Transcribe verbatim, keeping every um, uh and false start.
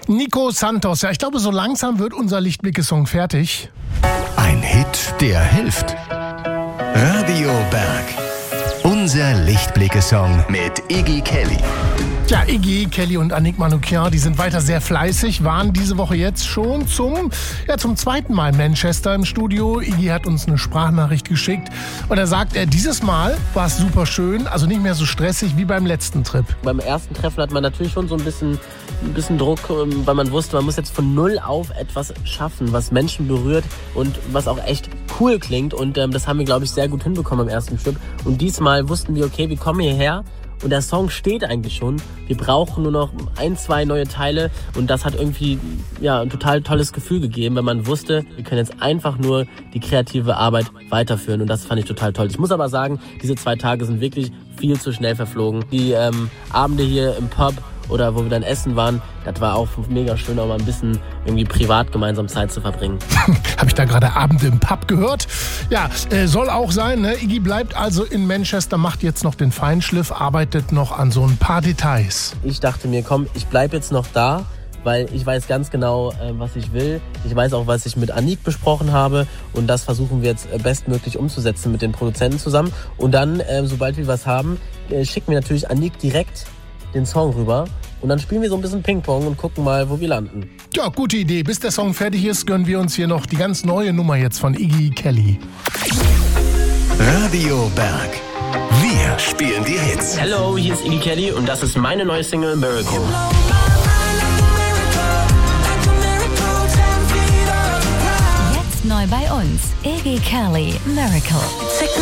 Nico Santos. Ja, ich glaube, so langsam wird unser Lichtblicke-Song fertig. Ein Hit, der hilft. Radio Berg. Unser Lichtblicke-Song mit Iggy Kelly. Ja, Iggy, Kelly und Annick Manoukian, die sind weiter sehr fleißig, waren diese Woche jetzt schon zum, ja, zum zweiten Mal in Manchester im Studio. Iggy hat uns eine Sprachnachricht geschickt und er sagt, er, dieses Mal war es super schön, also nicht mehr so stressig wie beim letzten Trip. Beim ersten Treffen hat man natürlich schon so ein bisschen, ein bisschen Druck, weil man wusste, man muss jetzt von null auf etwas schaffen, was Menschen berührt und was auch echt cool klingt. Und ähm, das haben wir, glaube ich, sehr gut hinbekommen im ersten Stück. Und diesmal wussten wir, okay, wir kommen hierher. Und der Song steht eigentlich schon. Wir brauchen nur noch ein, zwei neue Teile. Und das hat irgendwie ja, ein total tolles Gefühl gegeben, wenn man wusste, wir können jetzt einfach nur die kreative Arbeit weiterführen. Und das fand ich total toll. Ich muss aber sagen, diese zwei Tage sind wirklich viel zu schnell verflogen. Die ähm, Abende hier im Pub oder wo wir dann essen waren, das war auch mega schön, auch mal ein bisschen irgendwie privat gemeinsam Zeit zu verbringen. Habe ich da gerade Abende im Pub gehört? Ja, äh, soll auch sein. Ne? Iggy bleibt also in Manchester, macht jetzt noch den Feinschliff, arbeitet noch an so ein paar Details. Ich dachte mir, komm, ich bleib jetzt noch da, weil ich weiß ganz genau, äh, was ich will. Ich weiß auch, was ich mit Annick besprochen habe und das versuchen wir jetzt äh, bestmöglich umzusetzen mit den Produzenten zusammen. Und dann, äh, sobald wir was haben, äh, schicken wir natürlich Annick direkt den Song rüber und dann spielen wir so ein bisschen Ping-Pong und gucken mal, wo wir landen. Ja, gute Idee. Bis der Song fertig ist, gönnen wir uns hier noch die ganz neue Nummer jetzt von Iggy Kelly. Radio Berg. Wir spielen die Hits. Hello, hier ist Iggy Kelly und das ist meine neue Single Miracle. Jetzt neu bei uns, Iggy Kelly, Miracle.